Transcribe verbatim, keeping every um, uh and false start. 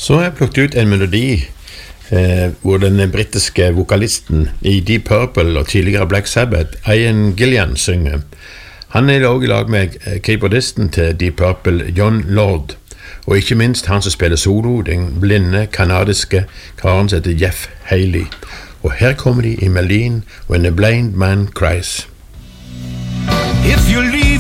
Så har jeg plukket ut en melodi eh, hvor den britiske vokalisten i Deep Purple og tidligere Black Sabbath, Ian Gillan, synger. Han er også i lag med keyboardisten til Deep Purple, John Lord, og ikke minst han som spiller solo, den blinde kanadiske karen som heter Jeff Haley. Og her kommer de i melodien When a Blind Man Cries. If you leave